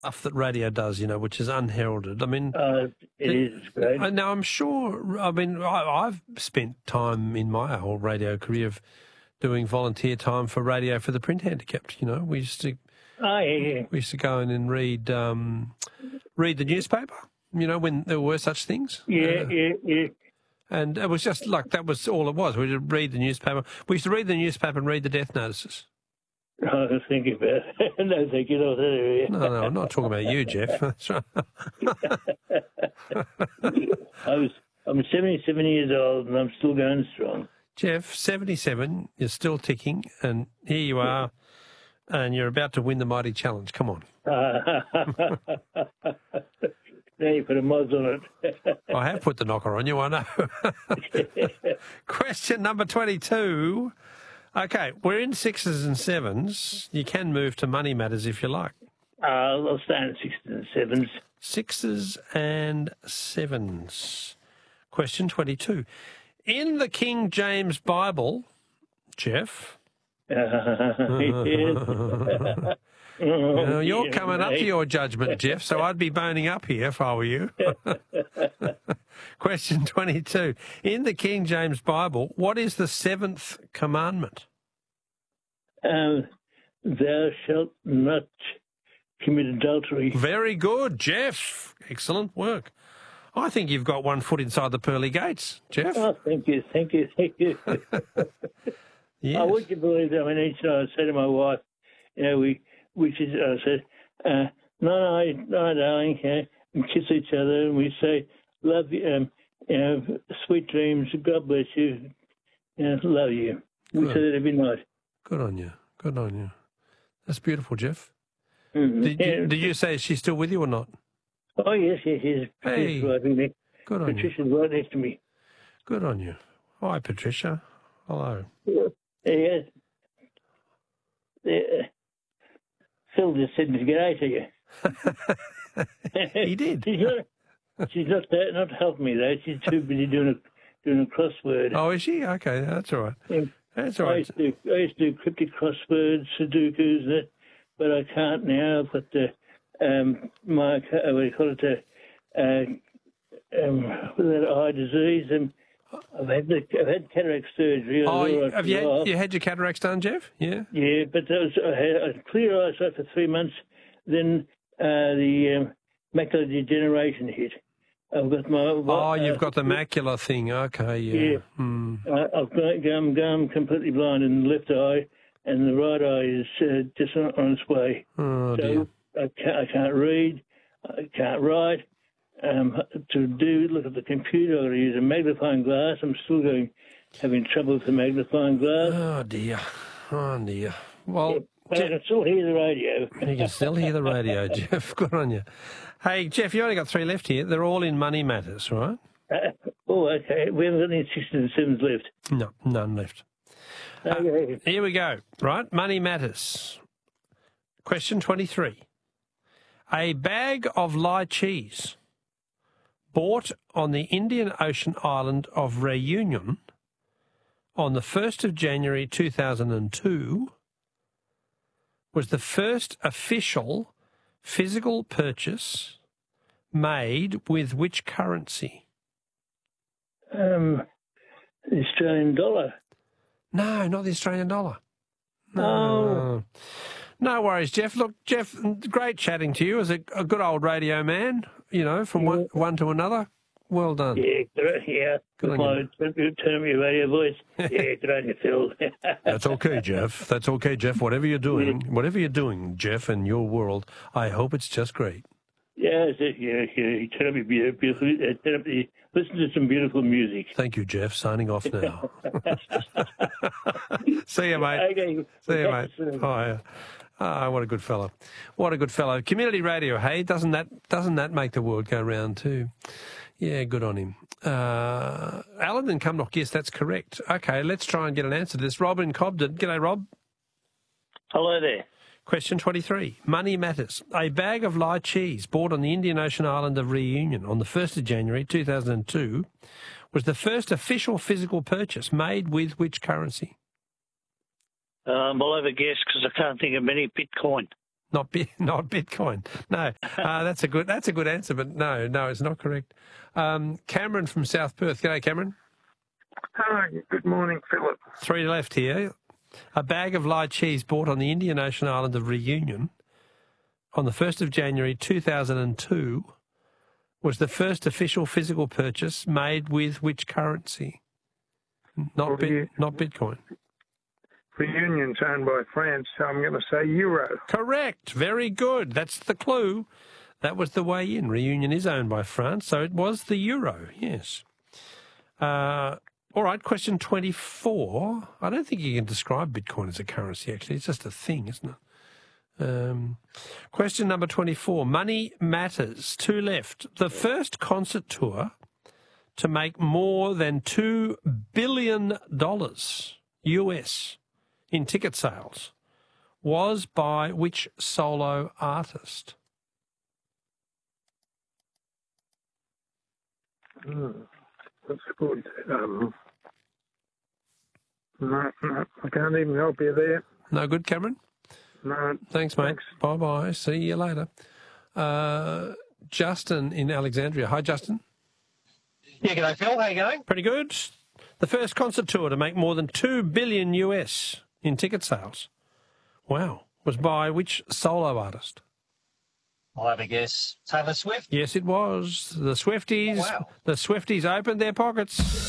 stuff that radio does, which is unheralded. I mean, it is great. Now, I'm sure, I've spent time in my whole radio career of doing volunteer time for radio for the print handicapped. We used to we used to go in and read the newspaper, when there were such things. Yeah. And it was just like, that was all it was. We would read the newspaper. We used to read the newspaper and read the death notices. I was thinking about it. No, thank you. No, I'm not talking about you, Jeff. That's right. I'm 77 years old and I'm still going strong. Jeff, 77, you're still ticking, and here you are, and you're about to win the Mighty Challenge. Come on. Now you put a mods on it. I have put the knocker on you, I know. Question number 22. Okay, we're in sixes and sevens. You can move to money matters if you like. I'll stay in sixes and sevens. Sixes and sevens. Question 22. In the King James Bible, Jeff... you're coming up to your judgment, Jeff, so I'd be boning up here if I were you. Question 22. In the King James Bible, what is the seventh commandment? Thou shalt not commit adultery. Very good, Jeff. Excellent work. I think you've got one foot inside the pearly gates, Jeff. Oh, thank you. Yes. Oh, would you believe that? I mean, each night I say to my wife, I said, no, darling, and kiss each other, and we say, love you, sweet dreams, God bless you, love you. We say that every night. Good on you. That's beautiful, Jeff. Mm-hmm. Did you say she's still with you or not? Oh, yes. Hey, good on Patricia's right next to me. Good on you. Hi, Patricia. Hello. Yes. Phil just said to get out to you. He did. She's not helping me though. She's too busy doing a crossword. Oh, is she? Okay, that's all right. Yeah. That's all right. I used to do cryptic crosswords, Sudokus, but I can't now. I've got the what do you call it? That eye disease, and I've had cataract surgery. Oh, you had your cataracts done, Jeff? Yeah. Yeah, but I had clear eyesight for 3 months. Then the macular degeneration hit. I've got you've got the macular thing. Okay, yeah. I've gone completely blind in the left eye, and the right eye is just on its way. Oh, dear. I can't read. I can't write. To look at the computer, I've got to use a magnifying glass. I'm still having trouble with the magnifying glass. Oh, dear. Well, but I can still hear the radio. You can still hear the radio, Jeff. Good on you. Hey, Jeff, you only got 3 left here. They're all in money matters, right? Okay. We haven't got any sixes and sevens left. No, none left. Okay. Here we go. Right, money matters. Question 23. A bag of lychees bought on the Indian Ocean island of Reunion on the 1st of January 2002 was the first official physical purchase made with which currency? The Australian dollar. No, not the Australian dollar. No. No worries, Jeff. Look, Jeff, great chatting to you as a good old radio man, from one to another. Well done. Yeah. Good on you. Turn up your radio voice. Yeah, good on you, Phil. That's okay, Jeff. That's okay, Jeff. Whatever you're doing, Jeff, in your world, I hope it's just great. Yeah. Turn up your beautiful. Listen to some beautiful music. Thank you, Jeff. Signing off now. See you, mate. Okay. See you, mate. Oh, yeah. Oh, what a good fellow. What a good fellow. Community radio, hey? Doesn't that make the world go round too? Yeah, good on him. Alan in Cumnock, yes, that's correct. Okay, let's try and get an answer to this. Rob in Cobden. G'day, Rob. Hello there. Question 23. Money matters. A bag of lychees bought on the Indian Ocean island of Reunion on the 1st of January 2002 was the first official physical purchase made with which currency? I'll have a guess because I can't think of any Bitcoin. Not Bitcoin. No, that's a good answer, but no, it's not correct. Cameron from South Perth. G'day, Cameron. Hi, good morning, Philip. 3 left here. A bag of light cheese bought on the Indian Ocean island of Reunion on the 1st of January 2002 was the first official physical purchase made with which currency? Not Bitcoin. Reunion's owned by France, so I'm going to say euro. Correct. Very good. That's the clue. That was the way in. Reunion is owned by France, so it was the euro, yes. All right, question 24. I don't think you can describe Bitcoin as a currency, actually. It's just a thing, isn't it? Question number 24. Money Matters. 2 left. The first concert tour to make more than $2 billion US in ticket sales was by which solo artist? That's good. No, I can't even help you there. No good, Cameron? No. Thanks, mate. Bye-bye. See you later. Justin in Alexandria. Hi, Justin. Yeah, g'day, Phil. How you going? Pretty good. The first concert tour to make more than $2 billion US in ticket sales. Wow. Was by which solo artist? I'll have a guess. Taylor Swift? Yes, it was. The Swifties. Oh, wow. The Swifties opened their pockets.